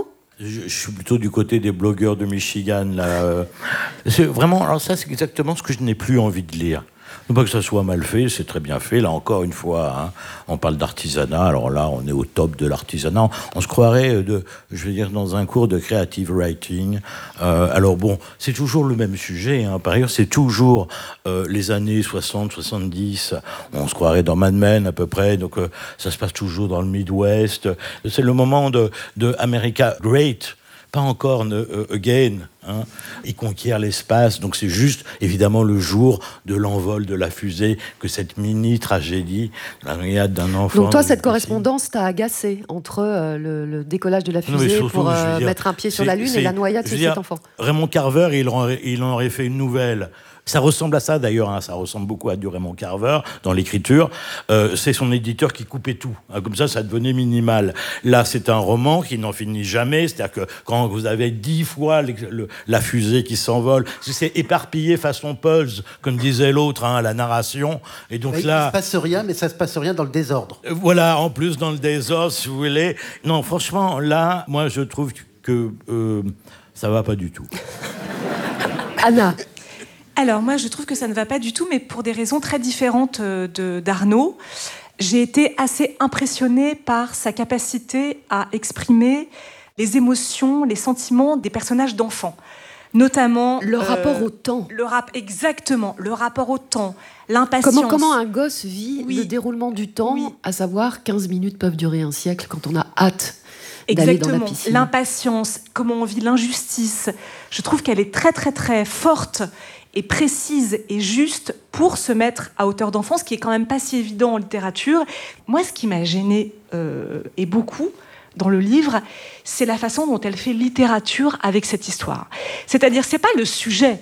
Je, je suis plutôt du côté des blogueurs de Michigan. Là. Euh, C'est vraiment, alors ça, c'est exactement ce que je n'ai plus envie de lire. Non pas que ça soit mal fait, c'est très bien fait. Là, encore une fois, hein, on parle d'artisanat. Alors là, on est au top de l'artisanat. On se croirait, de, je veux dire, dans un cours de creative writing. Euh, alors bon, c'est toujours le même sujet. Hein. Par ailleurs, c'est toujours euh, les années soixante, soixante-dix. On se croirait dans Mad Men à peu près. Donc euh, ça se passe toujours dans le Midwest. C'est le moment de, de America Great. Pas encore ne, uh, again, hein. Il conquiert l'espace, donc c'est juste évidemment le jour de l'envol de la fusée que cette mini tragédie, la noyade d'un enfant. Donc toi, cette correspondance t'a agacé entre euh, le, le décollage de la Non, mais fusée surtout, pour je veux euh, dire, mettre un pied sur c'est- la Lune c'est- et la noyade je de veux dire, cet enfant. Raymond Carver, il en, il en aurait fait une nouvelle. Ça ressemble à ça d'ailleurs, hein, ça ressemble beaucoup à du Raymond Carver dans l'écriture. Euh, c'est son éditeur qui coupait tout. Hein, comme ça, ça devenait minimal. Là, c'est un roman qui n'en finit jamais. C'est-à-dire que quand vous avez dix fois le, le, la fusée qui s'envole, c'est éparpillé façon Pulse, comme disait l'autre, hein, à la narration. Et donc Il ne là, se passe rien, mais ça ne se passe rien dans le désordre. euh, voilà, en plus dans le désordre, si vous voulez. Non, franchement, là, moi, je trouve que euh, ça va pas du tout. Anna. Alors moi, je trouve que ça ne va pas du tout, mais pour des raisons très différentes euh, de, d'Arnaud. J'ai été assez impressionnée par sa capacité à exprimer les émotions, les sentiments des personnages d'enfants. Notamment... Le euh, rapport au temps. Le rap, exactement, le rapport au temps, l'impatience. Comment, comment un gosse vit Oui. le déroulement du temps, oui. À savoir quinze minutes peuvent durer un siècle quand on a hâte d'aller dans la Exactement, piscine. l'impatience, comment on vit l'injustice. Je trouve qu'elle est très très très forte et précise et juste pour se mettre à hauteur d'enfant, ce qui est quand même pas si évident en littérature. Moi, ce qui m'a gênée euh, et beaucoup dans le livre, c'est la façon dont elle fait littérature avec cette histoire. C'est-à-dire, c'est pas le sujet.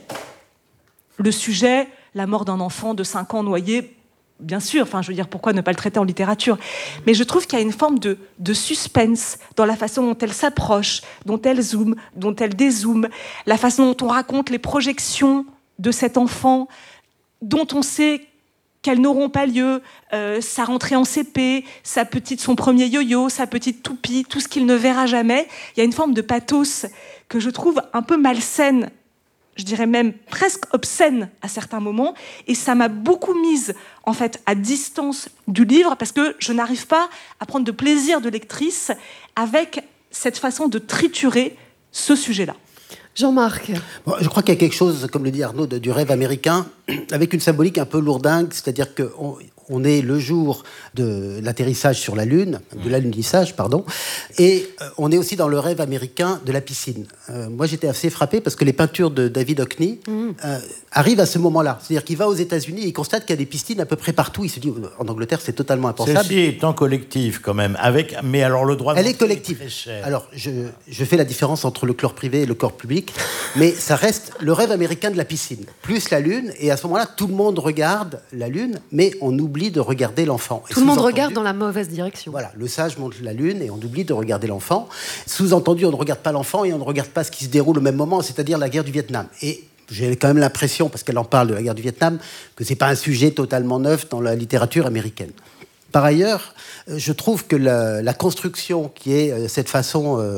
Le sujet, la mort d'un enfant de cinq ans noyé, bien sûr, enfin, je veux dire, pourquoi ne pas le traiter en littérature ? Mais je trouve qu'il y a une forme de, de suspense dans la façon dont elle s'approche, dont elle zoome, dont elle dézoome, la façon dont on raconte les projections de cet enfant, dont on sait qu'elles n'auront pas lieu, euh, sa rentrée en C P, sa petite, son premier yo-yo, sa petite toupie, tout ce qu'il ne verra jamais. Il y a une forme de pathos que je trouve un peu malsaine, je dirais même presque obscène à certains moments, et ça m'a beaucoup mise en fait à distance du livre parce que je n'arrive pas à prendre de plaisir de lectrice avec cette façon de triturer ce sujet-là. Jean-Marc. Bon, je crois qu'il y a quelque chose, comme le dit Arnaud, de, du rêve américain, avec une symbolique un peu lourdingue, c'est-à-dire qu'on on est le jour de l'atterrissage sur la Lune, de l'alunissage, pardon, et euh, on est aussi dans le rêve américain de la piscine. Euh, moi, j'étais assez frappé parce que les peintures de David Hockney mmh. euh, arrivent à ce moment-là. C'est-à-dire qu'il va aux États-Unis et il constate qu'il y a des piscines à peu près partout. Il se dit, en Angleterre, c'est totalement impensable. Celle-ci est en collectif, quand même, avec, mais alors le droit de... Elle est collective. Alors, je, je fais la différence entre le corps privé et le corps public, mais ça reste le rêve américain de la piscine, plus la Lune, et à ce moment-là, tout le monde regarde la Lune, mais on oublie de regarder l'enfant. Tout le monde regarde dans la mauvaise direction. Voilà, le sage montre la Lune et on oublie de regarder l'enfant. Sous-entendu, on ne regarde pas l'enfant et on ne regarde pas ce qui se déroule au même moment, c'est-à-dire la guerre du Vietnam. Et j'ai quand même l'impression, parce qu'elle en parle de la guerre du Vietnam, que ce n'est pas un sujet totalement neuf dans la littérature américaine. Par ailleurs, je trouve que la, la construction qui est cette façon euh,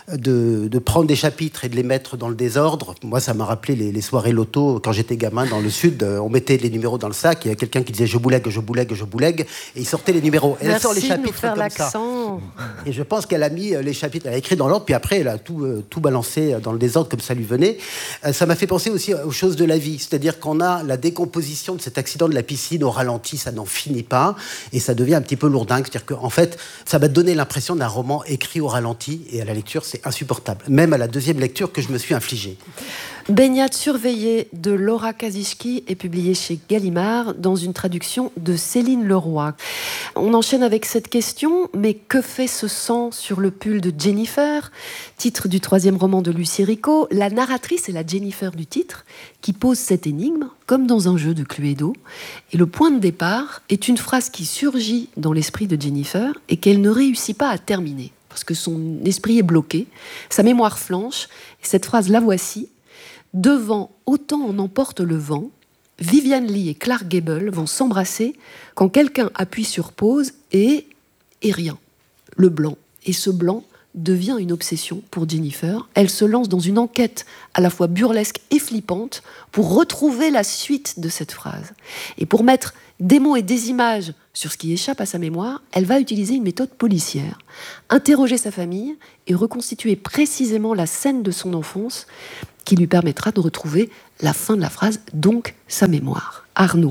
de, de prendre des chapitres et de les mettre dans le désordre, moi ça m'a rappelé les, les soirées loto quand j'étais gamin dans le sud, on mettait les numéros dans le sac, il y a quelqu'un qui disait je boulègue, je boulègue, je boulègue, et il sortait les numéros. Et elle sort les chapitres de nous faire comme l'accent. ça. Et je pense qu'elle a mis les chapitres, elle a écrit dans l'ordre, puis après elle a tout, euh, tout balancé dans le désordre comme ça lui venait. Euh, ça m'a fait penser aussi aux choses de la vie, c'est-à-dire qu'on a la décomposition de cet accident de la piscine au ralenti, ça n'en finit pas, et ça devient un petit peu lourdingue, c'est-à-dire qu'en fait, ça m'a donné l'impression d'un roman écrit au ralenti, et à la lecture, c'est insupportable. Même à la deuxième lecture que je me suis infligée. Baignade surveillée de Laura Kazicki est publiée chez Gallimard dans une traduction de Céline Leroy. On enchaîne avec cette question, mais que fait ce sang sur le pull de Jennifer ? Titre du troisième roman de Lucie Rico. La narratrice est la Jennifer du titre, qui pose cette énigme, comme dans un jeu de Cluedo. Et le point de départ est une phrase qui surgit dans l'esprit de Jennifer et qu'elle ne réussit pas à terminer, parce que son esprit est bloqué, sa mémoire flanche, et cette phrase, la voici. Devant autant en emporte le vent, Vivian Leigh et Clark Gable vont s'embrasser quand quelqu'un appuie sur pause et... et rien. Le blanc. Et ce blanc devient une obsession pour Jennifer. Elle se lance dans une enquête à la fois burlesque et flippante pour retrouver la suite de cette phrase. Et pour mettre des mots et des images sur ce qui échappe à sa mémoire, elle va utiliser une méthode policière. Interroger sa famille et reconstituer précisément la scène de son enfance qui lui permettra de retrouver la fin de la phrase, donc sa mémoire. Arnaud.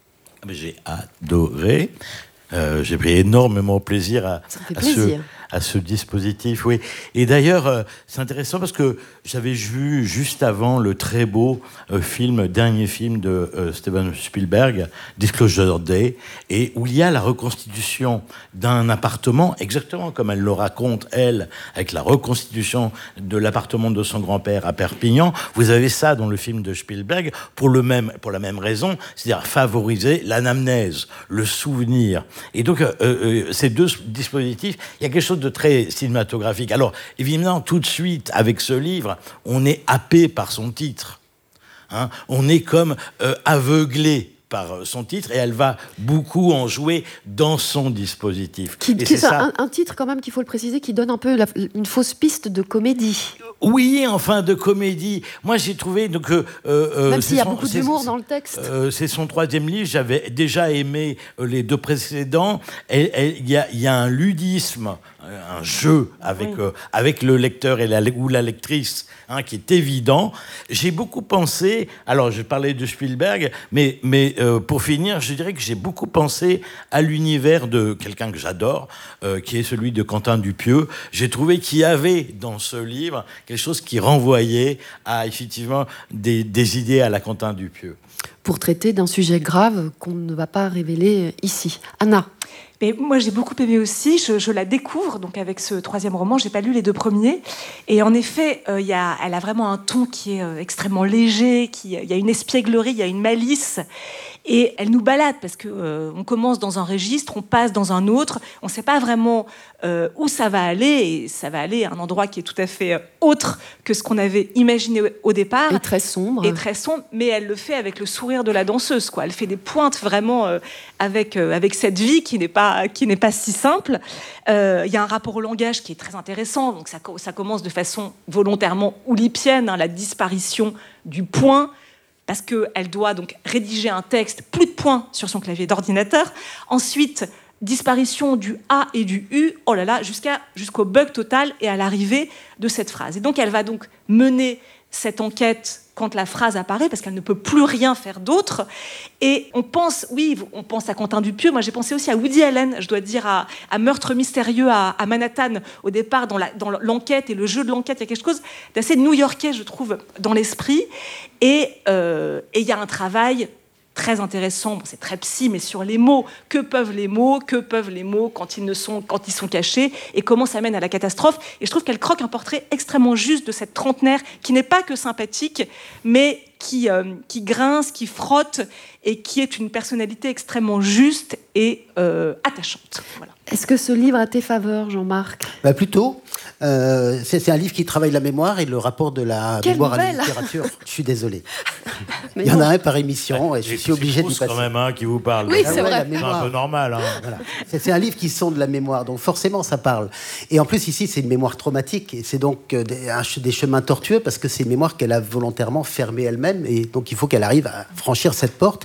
J'ai adoré. Euh, j'ai pris énormément plaisir à, à, ce, à ce dispositif. Oui. Et d'ailleurs, euh, c'est intéressant parce que j'avais vu juste avant le très beau euh, film, dernier film de euh, Steven Spielberg, Disclosure Day, et où il y a la reconstitution d'un appartement, exactement comme elle le raconte, elle, avec la reconstitution de l'appartement de son grand-père à Perpignan. Vous avez ça dans le film de Spielberg pour, le même, pour la même raison, c'est-à-dire favoriser l'anamnèse, le souvenir. Et donc, euh, euh, ces deux dispositifs, il y a quelque chose de très cinématographique. Alors, évidemment, tout de suite, avec ce livre, on est happé par son titre. Hein, on est comme euh, aveuglé par son titre, et elle va beaucoup en jouer dans son dispositif. Qui, et qui, c'est ça, un, un titre, quand même, qu'il faut le préciser, qui donne un peu la, une fausse piste de comédie. Oui, enfin, de comédie. Moi, j'ai trouvé... Donc, euh, euh, Même s'il y a son, beaucoup d'humour dans le texte. Euh, c'est son troisième livre. J'avais déjà aimé euh, les deux précédents. Il y a, y a un ludisme, un jeu avec, oui. euh, avec le lecteur et la, ou la lectrice, hein, qui est évident. J'ai beaucoup pensé... Alors, je parlais de Spielberg, mais, mais euh, pour finir, je dirais que j'ai beaucoup pensé à l'univers de quelqu'un que j'adore, euh, qui est celui de Quentin Dupieux. J'ai trouvé qu'il y avait dans ce livre quelque chose qui renvoyait à, effectivement, des, des idées à la Quentin Dupieux. Pour traiter d'un sujet grave qu'on ne va pas révéler ici. Anna. Mais moi, j'ai beaucoup aimé aussi. Je, je la découvre donc avec ce troisième roman. J'ai pas lu les deux premiers, et en effet, euh, y a, elle a vraiment un ton qui est euh, extrêmement léger. Qui, il y a une espièglerie, il y a une malice, et elle nous balade parce que euh, on commence dans un registre, on passe dans un autre. On ne sait pas vraiment euh, où ça va aller, et ça va aller à un endroit qui est tout à fait euh, autre que ce qu'on avait imaginé au départ. Et très sombre. Et très sombre, mais elle le fait avec le sourire de la danseuse, quoi. Elle fait des pointes vraiment euh, avec euh, avec cette vie qui n'est pas qui n'est pas si simple. Il euh, y a un rapport au langage qui est très intéressant. Donc ça, ça commence de façon volontairement oulipienne, hein, la disparition du point, parce qu'elle doit donc rédiger un texte, plus de points sur son clavier d'ordinateur. Ensuite, disparition du A et du U, oh là là, jusqu'à, jusqu'au bug total et à l'arrivée de cette phrase. Et donc elle va donc mener cette enquête quand la phrase apparaît, parce qu'elle ne peut plus rien faire d'autre. Et on pense, oui, on pense à Quentin Dupieux. Moi, j'ai pensé aussi à Woody Allen, je dois dire, à, à Meurtre mystérieux à, à Manhattan. Au départ, dans, la, dans l'enquête et le jeu de l'enquête, il y a quelque chose d'assez new-yorkais, je trouve, dans l'esprit. Et euh, et il y a un travail très intéressant, bon, c'est très psy, mais sur les mots. Que peuvent les mots Que peuvent les mots quand ils, ne sont, quand ils sont cachés, et comment ça mène à la catastrophe. Et je trouve qu'elle croque un portrait extrêmement juste de cette trentenaire qui n'est pas que sympathique, mais qui, euh, qui grince, qui frotte, et qui est une personnalité extrêmement juste et euh, attachante. Voilà. Est-ce que ce livre a tes faveurs, Jean-Marc ? Bah plutôt. Euh, c'est, c'est un livre qui travaille la mémoire et le rapport de la Quelle mémoire nouvelle. à la littérature. Je suis désolé. Mais Il y en non. a un par émission et je suis obligé d'y passer. quand même un qui vous parle. Oui, Ah c'est ouais, vrai. la mémoire. C'est un peu normal. Hein. Voilà. C'est, c'est un livre qui sonde la mémoire, donc forcément ça parle. Et en plus ici c'est une mémoire traumatique, et c'est donc euh, des, un, des chemins tortueux, parce que c'est une mémoire qu'elle a volontairement fermée elle-même, et donc il faut qu'elle arrive à franchir cette porte.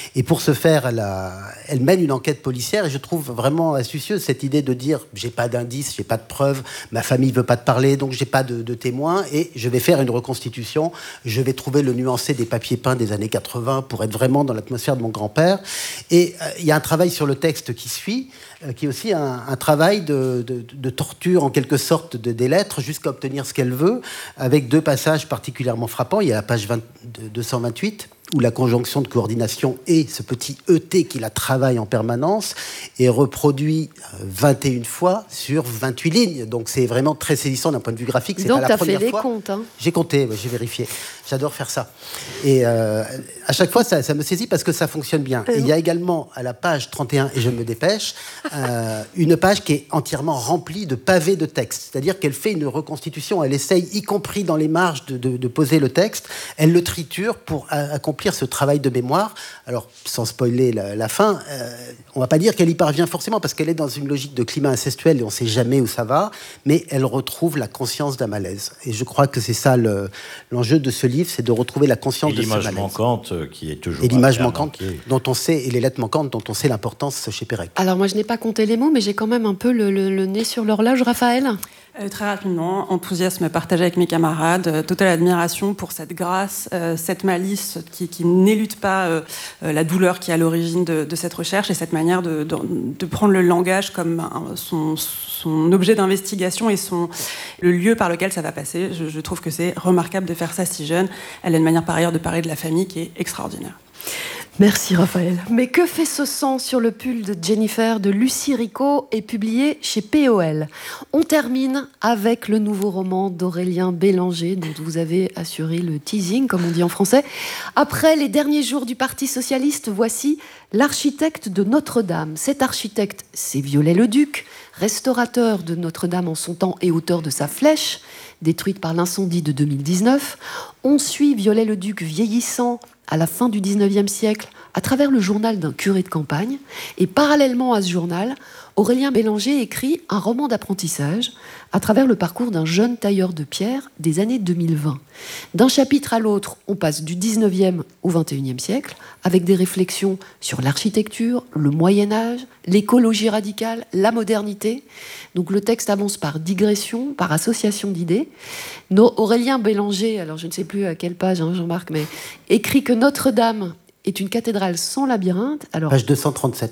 Et pour ce faire, elle, a, elle mène une enquête policière et je trouve vraiment astucieuse cette idée de dire j'ai pas d'indices, j'ai pas de preuves, ma famille veut pas te parler, donc j'ai pas de, de témoins et je vais faire une reconstitution. Je vais trouver le nuancé des papiers peints des années quatre-vingts pour être vraiment dans l'atmosphère de mon grand-père. Et euh, il y a un travail sur le texte qui suit, euh, qui est aussi un, un travail de, de, de torture en quelque sorte de, des lettres jusqu'à obtenir ce qu'elle veut, avec deux passages particulièrement frappants. Il y a la page vingt, deux cent vingt-huit où la conjonction de coordination et ce petit E T qui la travaille en permanence est reproduit vingt et une fois sur vingt-huit lignes. Donc c'est vraiment très saisissant d'un point de vue graphique. C'est Donc pas la t'as première fait les fois. comptes, hein. J'ai compté, j'ai vérifié. J'adore faire ça. Et euh, à chaque fois, ça, ça me saisit parce que ça fonctionne bien. Et il y a également à la page trente et un, et je me dépêche, euh, une page qui est entièrement remplie de pavés de texte. C'est-à-dire qu'elle fait une reconstitution, elle essaye, y compris dans les marges, de, de, de poser le texte. Elle le triture pour accomplir ce travail de mémoire. Alors, sans spoiler la, la fin, euh, on ne va pas dire qu'elle y parvient forcément parce qu'elle est dans une logique de climat incestuel et on ne sait jamais où ça va, mais elle retrouve la conscience d'un malaise. Et je crois que c'est ça le, l'enjeu de ce livre, c'est de retrouver la conscience et de ce malaise. L'image manquante qui est toujours... Et l'image manquante dont on sait, et les lettres manquantes dont on sait l'importance chez Pérec. Alors moi, je n'ai pas compté les mots, mais j'ai quand même un peu le, le, le nez sur l'horloge, Raphaël. Euh, très rapidement, enthousiasme partagé avec mes camarades, euh, totale admiration pour cette grâce, euh, cette malice qui, qui n'élude pas euh, euh, la douleur qui est à l'origine de, de cette recherche et cette manière de, de, de prendre le langage comme un, son, son objet d'investigation et son, le lieu par lequel ça va passer. Je, je trouve que c'est remarquable de faire ça si jeune. Elle a une manière par ailleurs de parler de la famille qui est extraordinaire. Merci Raphaël. Mais que fait ce sang sur le pull de Jennifer de Lucie Rico et publié chez P O L. On termine avec le nouveau roman d'Aurélien Bélanger dont vous avez assuré le teasing, comme on dit en français. Après les derniers jours du Parti socialiste, voici l'architecte de Notre-Dame. Cet architecte, c'est Viollet-le-Duc, restaurateur de Notre-Dame en son temps et auteur de sa Flèche, détruite par l'incendie de deux mille dix-neuf. On suit Viollet-le-Duc vieillissant à la fin du dix-neuvième siècle, à travers le journal d'un curé de campagne. Et parallèlement à ce journal, Aurélien Bélanger écrit un roman d'apprentissage à travers le parcours d'un jeune tailleur de pierre des années deux mille vingt. D'un chapitre à l'autre, on passe du dix-neuvième au vingt et unième siècle, avec des réflexions sur l'architecture, le Moyen-Âge, l'écologie radicale, la modernité. Donc le texte avance par digression, par association d'idées. No, Aurélien Bélanger, alors je ne sais plus à quelle page, hein, Jean-Marc, mais écrit que Notre-Dame est une cathédrale sans labyrinthe. Alors... Page deux cent trente-sept.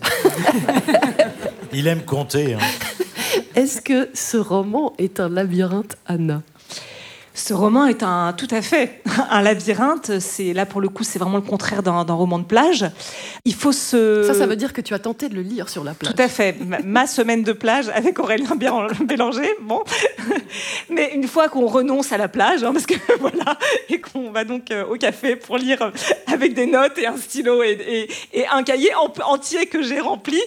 Il aime compter. Hein. Est-ce que ce roman est un labyrinthe, Anna ? Ce roman est un, tout à fait un labyrinthe. C'est, là, pour le coup, c'est vraiment le contraire d'un, d'un roman de plage. Il faut se... Ça, ça veut dire que tu as tenté de le lire sur la plage. Tout à fait. Ma, ma semaine de plage avec Aurélien Bélanger. Bon. Mais une fois qu'on renonce à la plage, hein, parce que voilà, et qu'on va donc euh, au café pour lire avec des notes et un stylo et, et, et un cahier en, entier que j'ai rempli,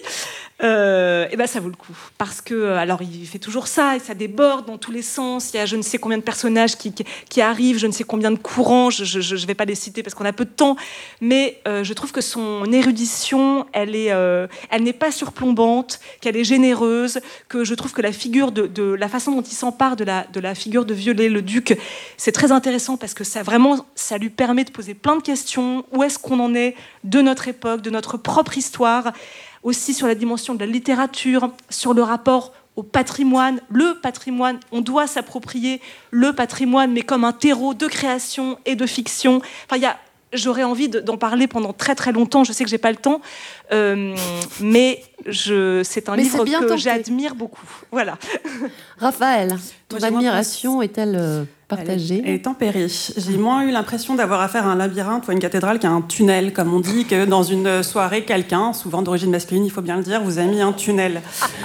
euh, et ben ça vaut le coup. Parce que, alors, il fait toujours ça, et ça déborde dans tous les sens. Il y a je ne sais combien de personnages qui, qui, qui arrivent, je ne sais combien de courants, je ne vais pas les citer parce qu'on a peu de temps, mais euh, je trouve que son érudition, elle, est, euh, elle n'est pas surplombante, qu'elle est généreuse, que je trouve que la figure de, de la façon dont il s'empare de la, de la figure de Viollet-le-Duc, c'est très intéressant parce que ça, vraiment, ça lui permet de poser plein de questions. Où est-ce qu'on en est de notre époque, de notre propre histoire, aussi sur la dimension de la littérature, sur le rapport au patrimoine. Le patrimoine, on doit s'approprier le patrimoine, mais comme un terreau de création et de fiction. Enfin, il y a... J'aurais envie de, d'en parler pendant très très longtemps. Je sais que j'ai pas le temps, euh, mais je, c'est un mais livre c'est que tenté. J'admire beaucoup. Voilà. Raphaël, ton Moi, admiration est-elle euh, partagée ? Elle est, elle est tempérée. J'ai moins eu l'impression d'avoir affaire à un labyrinthe ou à une cathédrale qu'à un tunnel, comme on dit, que dans une soirée, quelqu'un, souvent d'origine masculine, il faut bien le dire, vous a mis un tunnel.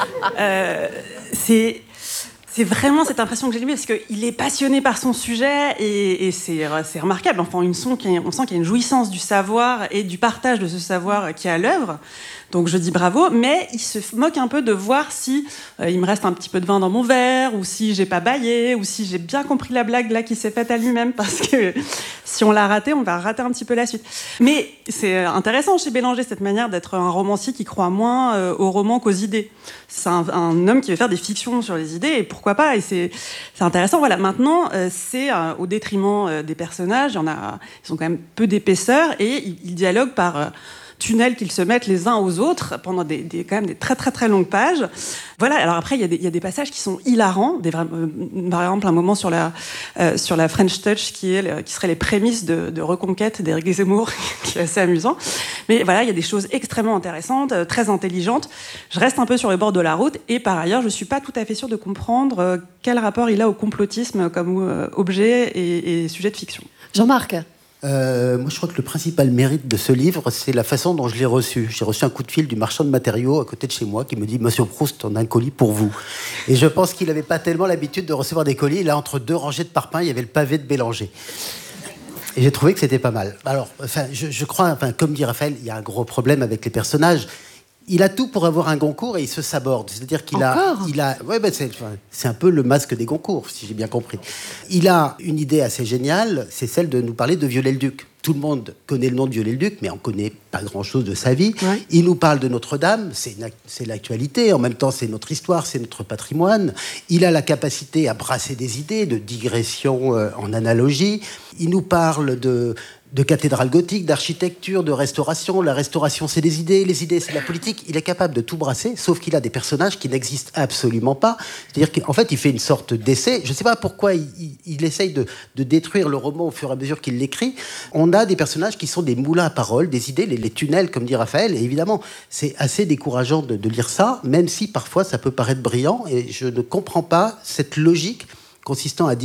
euh, c'est C'est vraiment cette impression que j'ai eue, parce qu'il est passionné par son sujet et, et c'est, c'est remarquable. Enfin, on sent, qu'il y a, on sent qu'il y a une jouissance du savoir et du partage de ce savoir qui est à l'œuvre. Donc je dis bravo, mais il se moque un peu de voir si euh, il me reste un petit peu de vin dans mon verre, ou si j'ai pas bâillé, ou si j'ai bien compris la blague là qui s'est faite à lui-même, parce que si on l'a raté, on va rater un petit peu la suite. Mais c'est intéressant chez Bélanger, cette manière d'être un romancier qui croit moins euh, aux romans qu'aux idées. C'est un, un homme qui veut faire des fictions sur les idées, et pourquoi pas, et c'est, c'est intéressant. Voilà, maintenant, euh, c'est euh, au détriment euh, des personnages, il y en a, ils ont quand même peu d'épaisseur, et ils, ils dialoguent par... Euh, tunnels qu'ils se mettent les uns aux autres pendant des, des, quand même des très très très longues pages. Voilà, alors après, il y a des, il y a des passages qui sont hilarants. Des, par exemple, un moment sur la, euh, sur la French Touch, qui, est, qui serait les prémices de, de Reconquête d'Éric Zemmour, qui est assez amusant. Mais voilà, il y a des choses extrêmement intéressantes, très intelligentes. Je reste un peu sur le bord de la route, et par ailleurs, je ne suis pas tout à fait sûre de comprendre euh, quel rapport il a au complotisme comme euh, objet et, et sujet de fiction. Jean-Marc ? Euh, moi, je crois que le principal mérite de ce livre, c'est la façon dont je l'ai reçu. J'ai reçu un coup de fil du marchand de matériaux à côté de chez moi qui me dit « Monsieur Proust, on a un colis pour vous ». Et je pense qu'il n'avait pas tellement l'habitude de recevoir des colis. Là, entre deux rangées de parpaings, il y avait le pavé de Bélanger. Et j'ai trouvé que c'était pas mal. Alors, enfin, je, je crois, enfin, comme dit Raphaël, il y a un gros problème avec les personnages. Il a tout pour avoir un Goncourt et il se saborde. C'est-à-dire qu'il Encore a, il a, ouais, ben c'est, c'est un peu le masque des Goncourt, si j'ai bien compris. Il a une idée assez géniale, c'est celle de nous parler de Viollet-le-Duc. Tout le monde connaît le nom de Viollet-le-Duc, mais on connaît pas grand-chose de sa vie. Ouais. Il nous parle de Notre-Dame, c'est, une, c'est l'actualité. En même temps, c'est notre histoire, c'est notre patrimoine. Il a la capacité à brasser des idées, de digression euh, en analogie. Il nous parle de de cathédrale gothique, d'architecture, de restauration. La restauration, c'est des idées, les idées, c'est la politique. Il est capable de tout brasser, sauf qu'il a des personnages qui n'existent absolument pas. C'est-à-dire qu'en fait, il fait une sorte d'essai. Je ne sais pas pourquoi il, il, il essaye de, de détruire le roman au fur et à mesure qu'il l'écrit. On a des personnages qui sont des moulins à paroles, des idées, les, les tunnels, comme dit Raphaël. Et évidemment, c'est assez décourageant de, de lire ça, même si parfois ça peut paraître brillant. Et je ne comprends pas cette logique consistant à dire